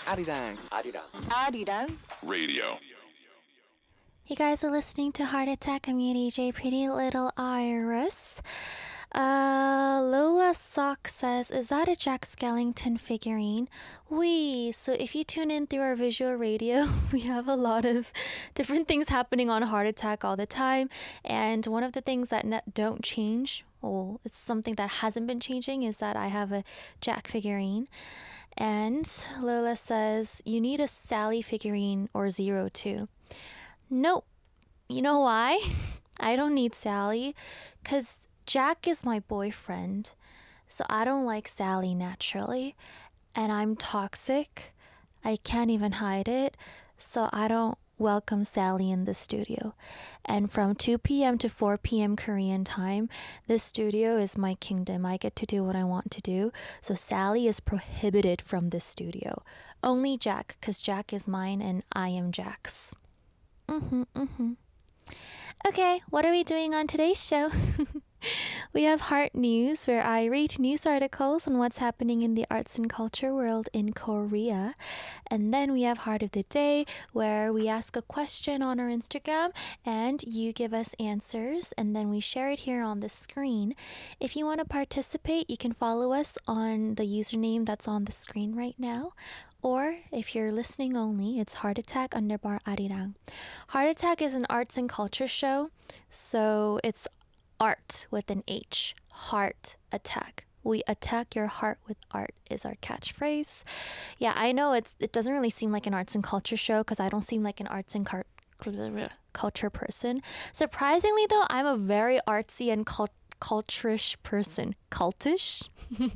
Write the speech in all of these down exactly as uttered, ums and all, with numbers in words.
Arirang. Arirang. Arirang Radio. You guys are listening to Heart Attack. I'm your D J, Pretty Little Iris. Uh, Lola Sock says, is that a Jack Skellington figurine? We. So if you tune in through our visual radio, we have a lot of different things happening on Heart Attack all the time. And one of the things that ne- don't change, well, it's something that hasn't been changing, is that I have a Jack figurine. And Lola says, you need a Sally figurine or Zero too. Nope. You know why? I don't need Sally, because Jack is my boyfriend, so I don't like Sally naturally, and I'm toxic. I can't even hide it, so I don't welcome Sally in the studio. And from two p.m. to four p.m. Korean time, this studio is my kingdom. I get to do what I want to do, so Sally is prohibited from this studio. Only Jack, because Jack is mine and I am Jack's. Mm-hmm, mm-hmm. Okay, what are we doing on today's show? We have Heart News, where I read news articles on what's happening in the arts and culture world in Korea. And then we have Heart of the Day, where we ask a question on our Instagram and you give us answers, and then we share it here on the screen. If you want to participate, you can follow us on the username that's on the screen right now. Or if you're listening only, it's Heart Attack underbar Arirang. Heart Attack is an arts and culture show, so it's art with an H. Heart Attack. We attack your heart with art is our catchphrase. Yeah, I know it's it doesn't really seem like an arts and culture show because I don't seem like an arts and car- culture person. Surprisingly though, I'm a very artsy and cult- culturish person. Cultish?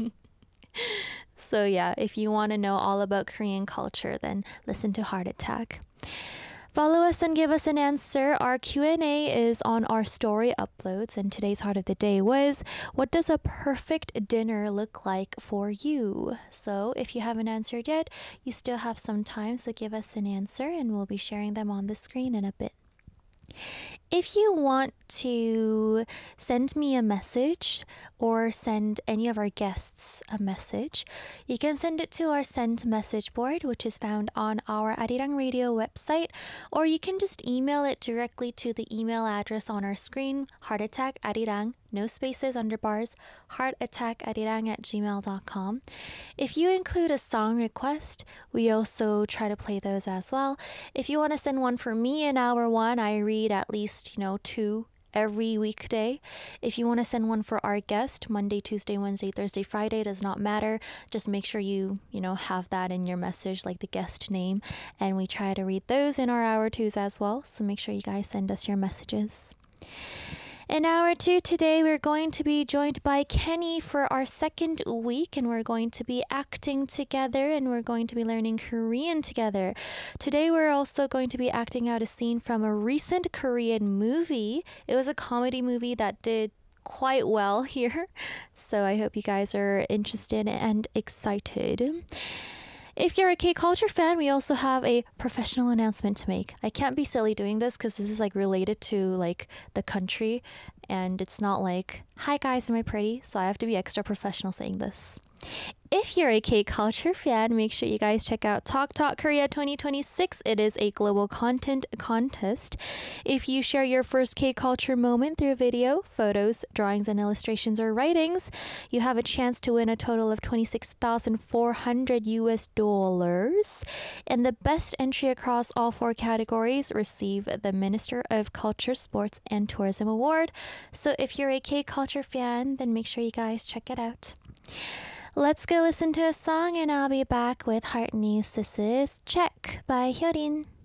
So yeah, if you want to know all about Korean culture, then listen to Heart Attack. Follow us and give us an answer. Our Q and A is on our story uploads, and today's Heart of the Day was, what does a perfect dinner look like for you? So if you haven't answered yet, you still have some time, so give us an answer and we'll be sharing them on the screen in a bit. If you want to send me a message or send any of our guests a message, you can send it to our send message board, which is found on our Arirang Radio website, or you can just email it directly to the email address on our screen, heartattackarirang, no spaces, underbars, heartattackarirang at gmail dot com. If you include a song request, we also try to play those as well. If you want to send one for me in hour one, I read at least, you know, two every weekday. If you want to send one for our guest, Monday, Tuesday, Wednesday, Thursday, Friday, does not matter. Just make sure you, you know, have that in your message, like the guest name. And we try to read those in our hour twos as well. So make sure you guys send us your messages. In hour two today, we're going to be joined by Kenny for our second week, and we're going to be acting together, and we're going to be learning Korean together. Today, we're also going to be acting out a scene from a recent Korean movie. It was a comedy movie that did quite well here, so I hope you guys are interested and excited. If you're a K-culture fan, we also have a professional announcement to make. I can't be silly doing this because this is like related to like the country, and it's not like, hi guys, am I pretty? So I have to be extra professional saying this. If you're a K-culture fan, make sure you guys check out Talk Talk Korea twenty twenty-six. It is a global content contest. If you share your first K-culture moment through video, photos, drawings, and illustrations or writings, you have a chance to win a total of twenty-six thousand four hundred U S dollars. And the best entry across all four categories receive the Minister of Culture, Sports, and Tourism Award. So if you're a K-culture fan, then make sure you guys check it out. Let's go listen to a song and I'll be back with Heart News. This is Check by Hyorin.